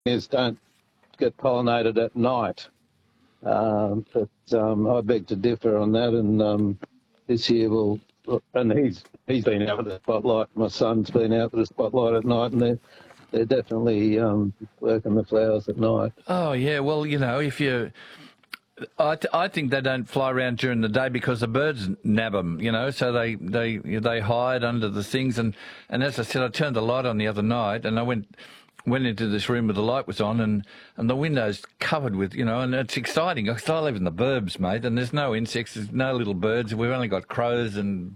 is don't get pollinated at night. But I beg to differ on that, and this year and he's been out with the spotlight. My son's been out with the spotlight at night, and they're definitely working the flowers at night. Oh yeah, well if you. I think they don't fly around during the day because the birds nab them, so they hide under the things. And as I said, I turned the light on the other night and I went into this room where the light was on and the window's covered with, and it's exciting. Because I live in the burbs, mate, and there's no insects, there's no little birds. We've only got crows and,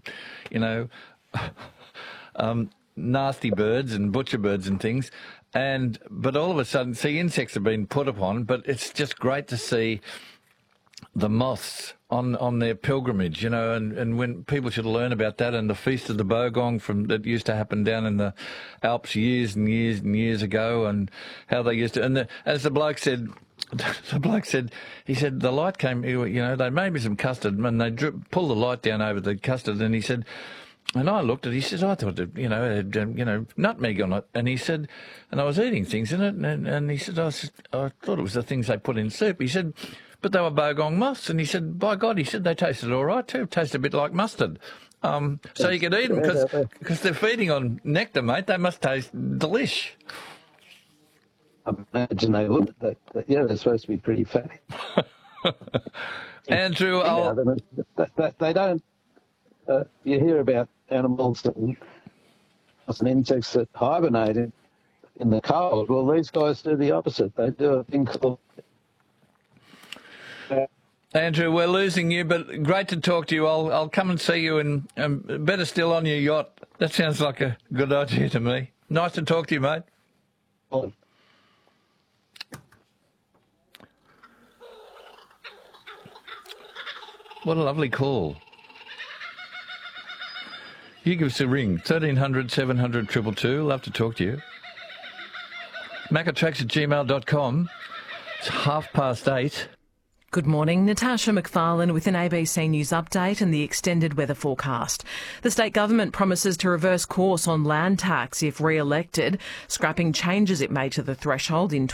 nasty birds and butcher birds and things. But all of a sudden, insects have been put upon, but it's just great to see the moths on their pilgrimage, and when people should learn about that, and the Feast of the Bogong that used to happen down in the Alps years and years and years ago, and how they used to, and as the bloke said, he said the light came, they made me some custard and they pulled the light down over the custard, and he said, and I looked at it, he says, I thought it, had, nutmeg on it. And he said, and I was eating things in it, and he said, I thought it was the things they put in soup. He said, but they were bogong moths. And he said, by God, he said, they tasted all right too. Tasted a bit like mustard. So you could eat them because they're feeding on nectar, mate. They must taste delish. I imagine they would. They're supposed to be pretty fatty. Andrew, they don't. You hear about animals and insects that hibernate in the cold. Well, these guys do the opposite. They do a thing called... Andrew, we're losing you, but great to talk to you. I'll come and see you, and better still on your yacht. That sounds like a good idea to me. Nice to talk to you, mate. Oh. What a lovely call. You give us a ring, 1300 700 222. Love to talk to you. macatracks@gmail.com. It's 8:30. Good morning. Natasha McFarlane with an ABC News update and the extended weather forecast. The state government promises to reverse course on land tax if re-elected, scrapping changes it made to the threshold in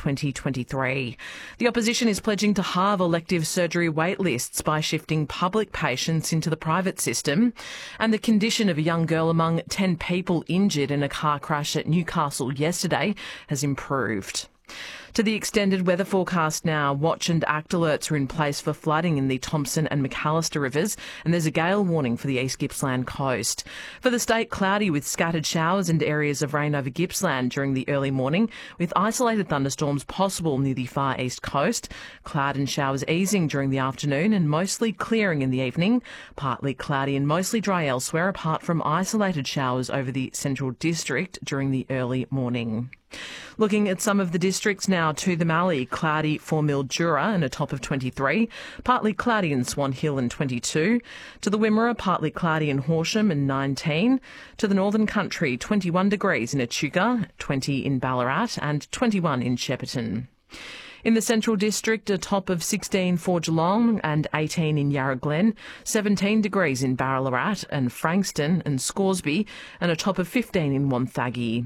2023. The opposition is pledging to halve elective surgery wait lists by shifting public patients into the private system. And the condition of a young girl among 10 people injured in a car crash at Newcastle yesterday has improved. To the extended weather forecast now. Watch and act alerts are in place for flooding in the Thompson and McAllister rivers, and there's a gale warning for the East Gippsland coast. For the state, cloudy with scattered showers and areas of rain over Gippsland during the early morning, with isolated thunderstorms possible near the far east coast. Cloud and showers easing during the afternoon and mostly clearing in the evening. Partly cloudy and mostly dry elsewhere, apart from isolated showers over the Central District during the early morning. Looking at some of the districts now, to the Mallee, cloudy for Mildura and a top of 23, partly cloudy in Swan Hill and 22, to the Wimmera, partly cloudy in Horsham and 19, to the Northern Country, 21 degrees in Echuca, 20 in Ballarat and 21 in Shepparton. In the Central District, a top of 16 for Geelong and 18 in Yarra Glen, 17 degrees in Ballarat and Frankston and Scoresby, and a top of 15 in Wonthaggi.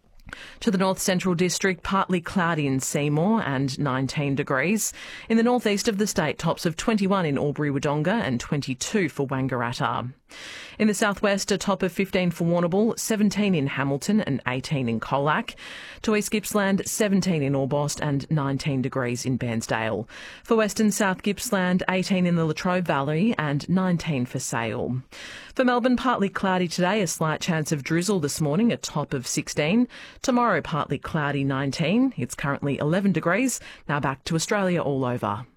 To the North Central District, partly cloudy in Seymour and 19 degrees. In the northeast of the state, tops of 21 in Albury-Wodonga and 22 for Wangaratta. In the southwest, a top of 15 for Warrnambool, 17 in Hamilton and 18 in Colac. To East Gippsland, 17 in Orbost and 19 degrees in Bairnsdale. For Western South Gippsland, 18 in the Latrobe Valley and 19 for Sale. For Melbourne, partly cloudy today, a slight chance of drizzle this morning, a top of 16. Tomorrow, partly cloudy, 19. It's currently 11 degrees. Now back to Australia All Over.